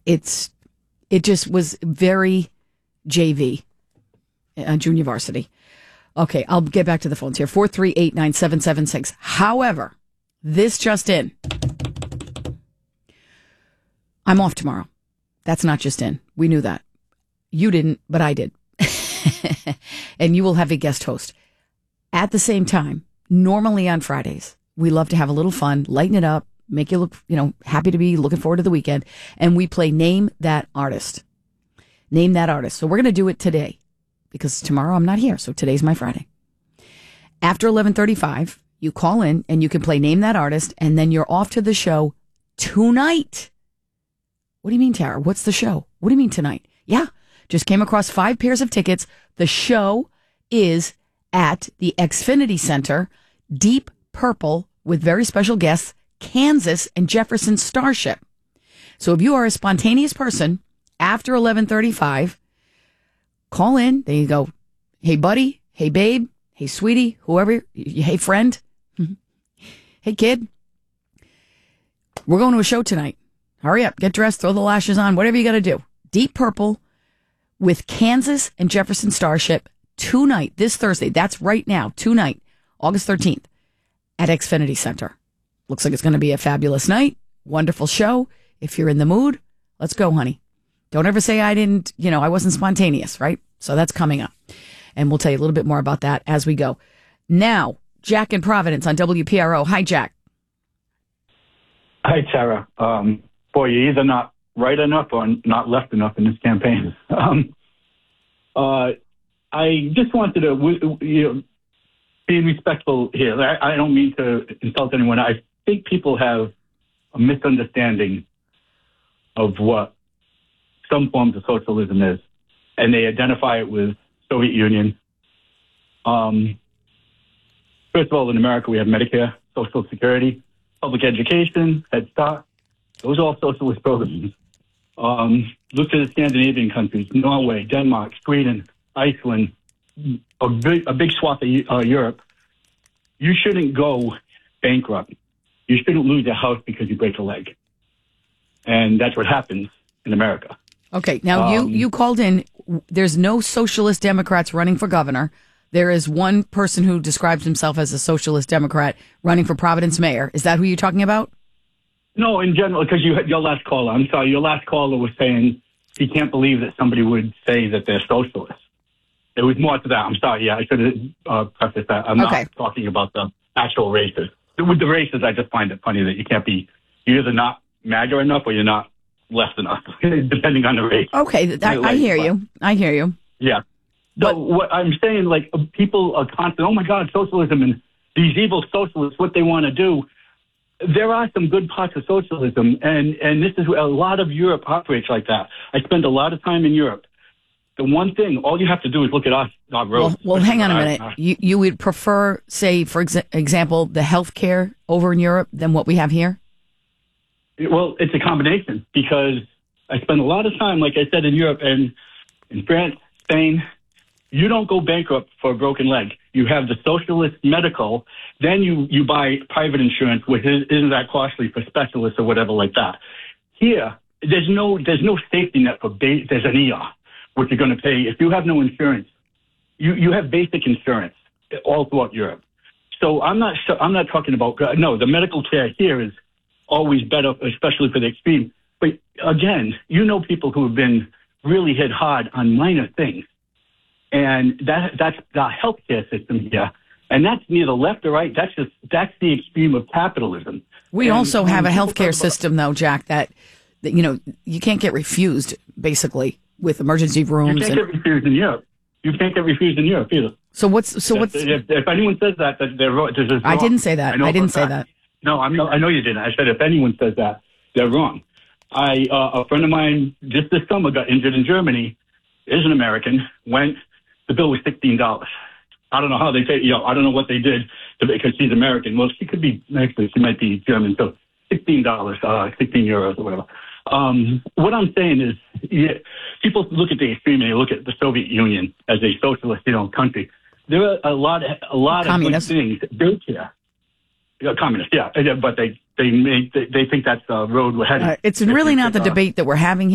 It just was very JV, junior varsity. Okay, I'll get back to the phones here. 438-9776. However, this just in. I'm off tomorrow. That's not just in. We knew that. You didn't, but I did. And you will have a guest host. At the same time, normally on Fridays, we love to have a little fun, lighten it up, make you look, happy to be looking forward to the weekend. And we play Name That Artist. Name That Artist. So we're going to do it today because tomorrow I'm not here. So today's my Friday. After 11:35, you call in and you can play Name That Artist. And then you're off to the show tonight. What do you mean, Tara? What's the show? What do you mean tonight? Yeah. Just came across 5 pairs of tickets. The show is at the Xfinity Center, Deep Purple, with very special guests, Kansas and Jefferson Starship. So if you are a spontaneous person, after 11:35, call in. There you go. Hey, buddy. Hey, babe. Hey, sweetie. Whoever. Hey, friend. Hey, kid. We're going to a show tonight. Hurry up. Get dressed. Throw the lashes on. Whatever you got to do. Deep Purple with Kansas and Jefferson Starship tonight, this Thursday. That's right now. Tonight, August 13th at Xfinity Center. Looks like it's going to be a fabulous night. Wonderful show. If you're in the mood, let's go, honey. Don't ever say I didn't, I wasn't spontaneous, right? So that's coming up. And we'll tell you a little bit more about that as we go. Now, Jack in Providence on WPRO. Hi, Jack. Hi, Tara. Boy, you're either not right enough or not left enough in this campaign. I just wanted to, be respectful here. I don't mean to insult anyone. I think people have a misunderstanding of what some forms of socialism is, and they identify it with Soviet Union. First of all, in America, we have Medicare, Social Security, public education, Head Start. Those are all socialist programs. Look to the Scandinavian countries, Norway, Denmark, Sweden, Iceland, a big swath of Europe. You shouldn't go bankrupt. You shouldn't lose your house because you break a leg. And that's what happens in America. Okay, now you called in. There's no socialist Democrats running for governor. There is one person who describes himself as a socialist Democrat running for Providence mayor. Is that who you're talking about? No, in general, because your last caller, I'm sorry, your last caller was saying he can't believe that somebody would say that they're socialists. It was more to that. I'm sorry. Yeah, I should have prefaced that. I'm not talking about the actual races. With the races, I just find it funny that you're either not MAGA enough or you're not left enough, depending on the race. Okay, I hear you. I hear you. Yeah. So what I'm saying, people are constantly, oh my God, socialism and these evil socialists, what they want to do. There are some good parts of socialism, and this is where a lot of Europe operates like that. I spend a lot of time in Europe. The one thing, all you have to do is look at our roads. Well, hang on a minute. You would prefer, say, for example, the health care over in Europe than what we have here? Well, it's a combination because I spend a lot of time, like I said, in Europe and in France, Spain. You don't go bankrupt for a broken leg. You have the socialist medical. Then you buy private insurance, which isn't that costly for specialists or whatever like that. Here, there's no safety net for there's an ER, which you're going to pay. If you have no insurance, you have basic insurance all throughout Europe. So I'm not talking about, no, the medical care here is always better, especially for the extreme. But again, people who have been really hit hard on minor things. And that's the healthcare system here. And that's neither left or right. That's the extreme of capitalism. We also have a healthcare system, though, Jack, that you can't get refused, basically, with emergency rooms. You can't get refused in Europe. You can't get refused in Europe either. So what's? If anyone says that they're wrong. I didn't say that. I didn't say that. No, I know you didn't. I said if anyone says that, they're wrong. A friend of mine just this summer got injured in Germany. Is an American. The bill was $16. I don't know how they say. I don't know what they did because she's American. Well, she might be German. So $16, 16 euros or whatever. What I'm saying is, people look at the extreme and they look at the Soviet Union as a socialist, country. There are a lot of good things built here. Communist, yeah, but they think that's the road we're heading. It's really not the debate that we're having here.